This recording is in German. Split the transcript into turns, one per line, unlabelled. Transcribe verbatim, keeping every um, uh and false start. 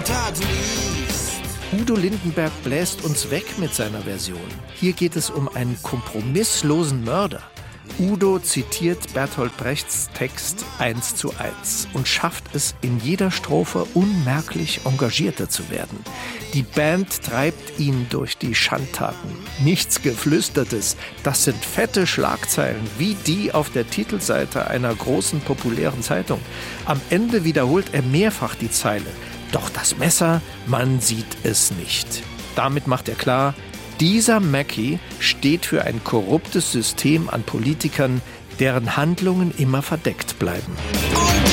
Tat liest.
Udo Lindenberg bläst uns weg mit seiner Version. Hier geht es um einen kompromisslosen Mörder. Udo zitiert Bertolt Brechts Text eins zu eins und schafft es, in jeder Strophe unmerklich engagierter zu werden. Die Band treibt ihn durch die Schandtaten. Nichts Geflüstertes, das sind fette Schlagzeilen, wie die auf der Titelseite einer großen populären Zeitung. Am Ende wiederholt er mehrfach die Zeile: Doch das Messer, man sieht es nicht. Damit macht er klar, dieser Mackie steht für ein korruptes System an Politikern, deren Handlungen immer verdeckt bleiben.